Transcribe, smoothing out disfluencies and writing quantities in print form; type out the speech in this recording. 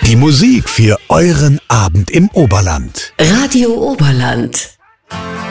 Die Musik für euren Abend im Oberland. Radio Oberland.